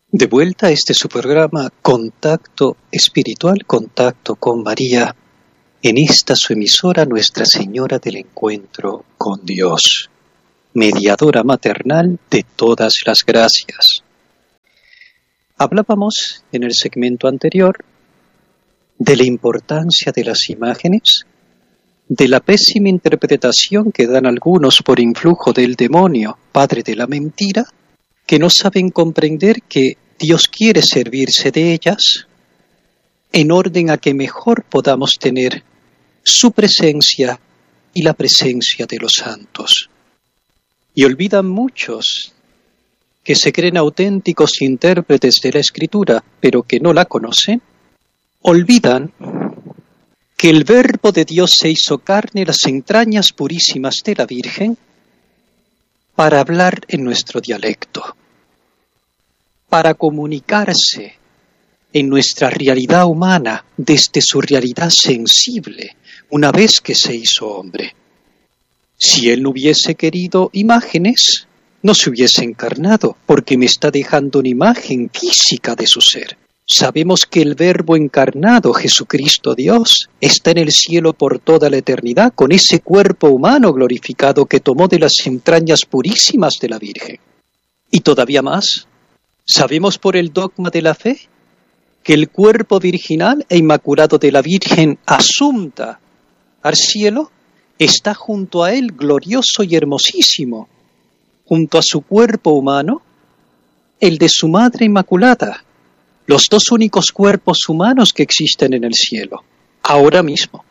De vuelta a su programa Contacto Espiritual, Contacto con María, en esta su emisora Nuestra Señora del Encuentro con Dios, mediadora maternal de todas las gracias. Hablábamos en el segmento anterior de la importancia de las imágenes, de la pésima interpretación que dan algunos por influjo del demonio, padre de la mentira, que no saben comprender que Dios quiere servirse de ellas en orden a que mejor podamos tener su presencia y la presencia de los santos. Y olvidan muchos que se creen auténticos intérpretes de la Escritura, pero que no la conocen, olvidan que el Verbo de Dios se hizo carne en las entrañas purísimas de la Virgen para hablar en nuestro dialecto, para comunicarse en nuestra realidad humana desde su realidad sensible, una vez que se hizo hombre. Si Él no hubiese querido imágenes, no se hubiese encarnado, porque me está dejando una imagen física de su ser. Sabemos que el Verbo encarnado, Jesucristo Dios, está en el cielo por toda la eternidad, con ese cuerpo humano glorificado que tomó de las entrañas purísimas de la Virgen. Y todavía más, sabemos por el dogma de la fe que el cuerpo virginal e inmaculado de la Virgen asunta al cielo está junto a Él glorioso y hermosísimo, junto a su cuerpo humano, el de su Madre Inmaculada, los dos únicos cuerpos humanos que existen en el cielo, ahora mismo.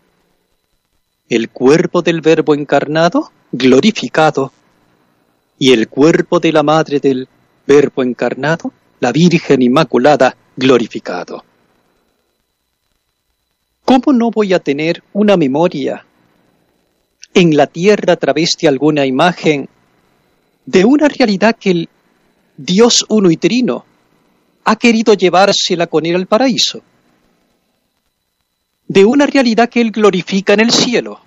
El cuerpo del Verbo encarnado, glorificado, y el cuerpo de la Madre del Verbo encarnado, la Virgen Inmaculada, glorificado. ¿Cómo no voy a tener una memoria en la tierra a través de alguna imagen de una realidad que el Dios uno y trino ha querido llevársela con Él al paraíso? De una realidad que Él glorifica en el cielo,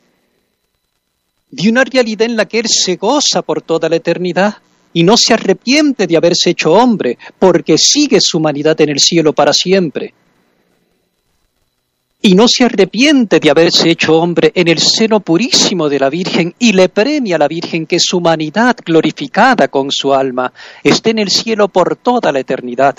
de una realidad en la que Él se goza por toda la eternidad y no se arrepiente de haberse hecho hombre, porque sigue su humanidad en el cielo para siempre. Y no se arrepiente de haberse hecho hombre en el seno purísimo de la Virgen y le premia a la Virgen que su humanidad glorificada con su alma esté en el cielo por toda la eternidad.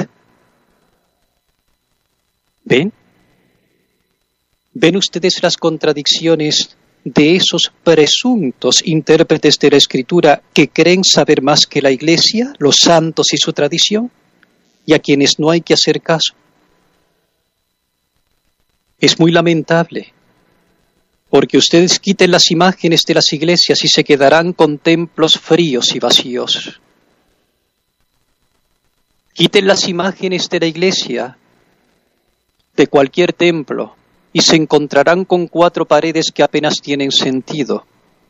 ¿Ven? ¿Ven ustedes las contradicciones de esos presuntos intérpretes de la Escritura que creen saber más que la Iglesia, los santos y su tradición, y a quienes no hay que hacer caso? Es muy lamentable, porque ustedes quiten las imágenes de las iglesias y se quedarán con templos fríos y vacíos. Quiten las imágenes de la iglesia, de cualquier templo, y se encontrarán con 4 paredes que apenas tienen sentido.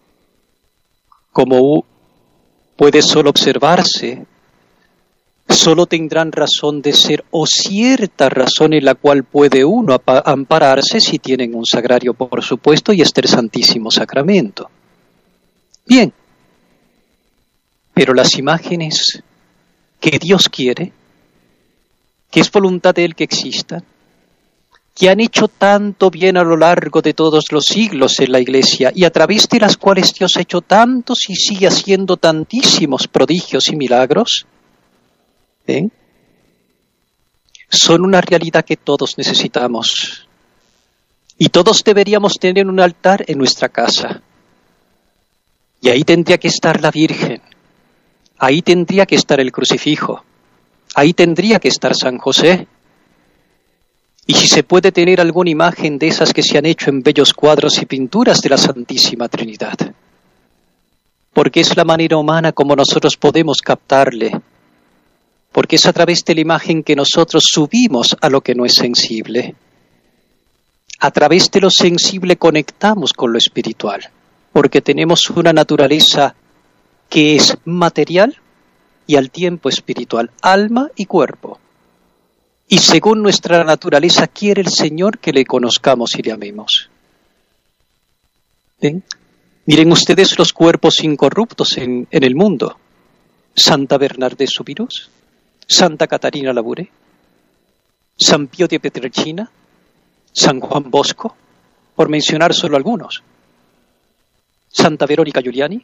Como puede solo observarse, solo tendrán razón de ser o cierta razón en la cual puede uno ampararse si tienen un sagrario, por supuesto, y está el Santísimo Sacramento. Bien, pero las imágenes que Dios quiere, que es voluntad de Él que existan, que han hecho tanto bien a lo largo de todos los siglos en la Iglesia y a través de las cuales Dios ha hecho tantos y sigue haciendo tantísimos prodigios y milagros, ¿ven? Son una realidad que todos necesitamos y todos deberíamos tener un altar en nuestra casa. Y ahí tendría que estar la Virgen, ahí tendría que estar el crucifijo, ahí tendría que estar San José. Y si se puede tener alguna imagen de esas que se han hecho en bellos cuadros y pinturas de la Santísima Trinidad, porque es la manera humana como nosotros podemos captarle, porque es a través de la imagen que nosotros subimos a lo que no es sensible. A través de lo sensible conectamos con lo espiritual, porque tenemos una naturaleza que es material y al tiempo espiritual, alma y cuerpo. Y según nuestra naturaleza quiere el Señor que le conozcamos y le amemos. ¿Ven? Miren ustedes los cuerpos incorruptos en el mundo. Santa Bernardé Soubirous, Santa Catarina Labouré, San Pío de Pietrelcina, San Juan Bosco, por mencionar solo algunos. Santa Verónica Giuliani,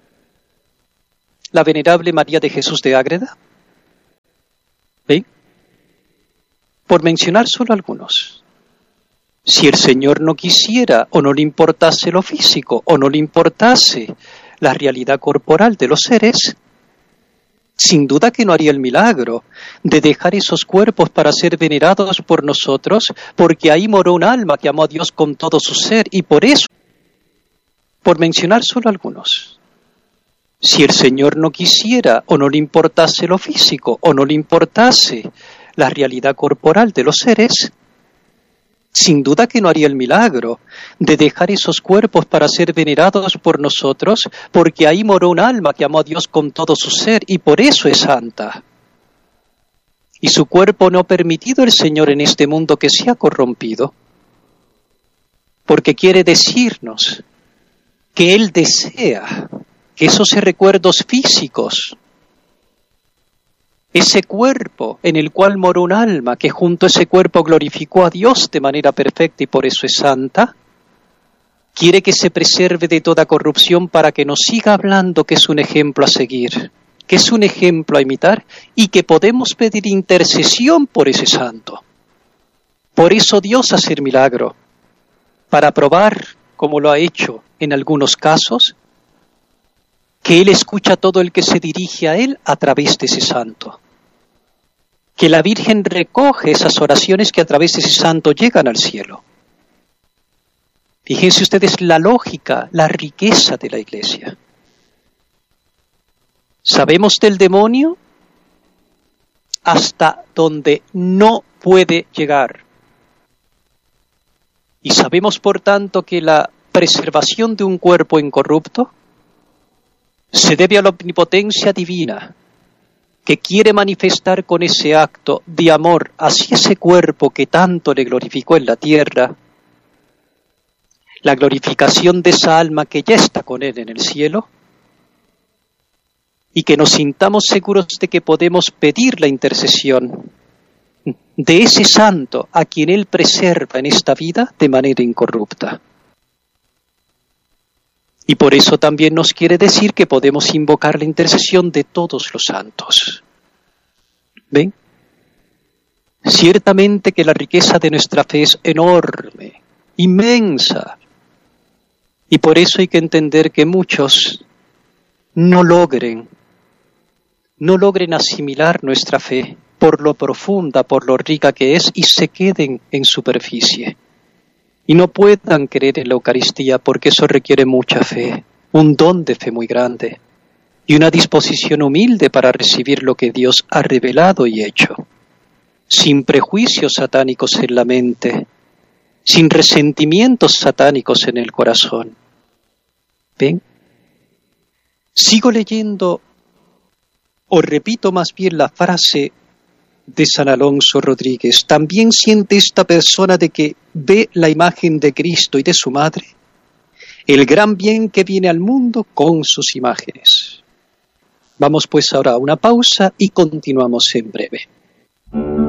la venerable María de Jesús de Ágreda. ¿Ven? Por mencionar solo algunos. Si el Señor no quisiera o no le importase lo físico o no le importase la realidad corporal de los seres, sin duda que no haría el milagro de dejar esos cuerpos para ser venerados por nosotros, porque ahí moró un alma que amó a Dios con todo su ser, y por eso, por mencionar solo algunos, si el Señor no quisiera o no le importase lo físico o no le importase la realidad corporal de los seres, sin duda que no haría el milagro de dejar esos cuerpos para ser venerados por nosotros, porque ahí moró un alma que amó a Dios con todo su ser y por eso es santa. Y su cuerpo no ha permitido el Señor en este mundo que sea corrompido, porque quiere decirnos que Él desea que esos recuerdos físicos, ese cuerpo en el cual moró un alma que junto a ese cuerpo glorificó a Dios de manera perfecta y por eso es santa, quiere que se preserve de toda corrupción para que nos siga hablando que es un ejemplo a seguir, que es un ejemplo a imitar y que podemos pedir intercesión por ese santo. Por eso Dios hace el milagro, para probar, como lo ha hecho en algunos casos, que Él escucha a todo el que se dirige a Él a través de ese santo. Que la Virgen recoge esas oraciones que a través de ese santo llegan al cielo. Fíjense ustedes la lógica, la riqueza de la Iglesia. Sabemos del demonio hasta donde no puede llegar. Y sabemos, por tanto, que la preservación de un cuerpo incorrupto se debe a la omnipotencia divina, que quiere manifestar con ese acto de amor hacia ese cuerpo que tanto le glorificó en la tierra, la glorificación de esa alma que ya está con Él en el cielo, y que nos sintamos seguros de que podemos pedir la intercesión de ese santo a quien Él preserva en esta vida de manera incorrupta. Y por eso también nos quiere decir que podemos invocar la intercesión de todos los santos. ¿Ven? Ciertamente que la riqueza de nuestra fe es enorme, inmensa. Y por eso hay que entender que muchos no logren asimilar nuestra fe por lo profunda, por lo rica que es, y se queden en superficie. Y no puedan creer en la Eucaristía porque eso requiere mucha fe, un don de fe muy grande y una disposición humilde para recibir lo que Dios ha revelado y hecho, sin prejuicios satánicos en la mente, sin resentimientos satánicos en el corazón. ¿Ven? Sigo leyendo, o repito más bien la frase de San Alonso Rodríguez. También siente esta persona de que ve la imagen de Cristo y de su Madre, el gran bien que viene al mundo con sus imágenes. Vamos pues ahora a una pausa y continuamos en breve.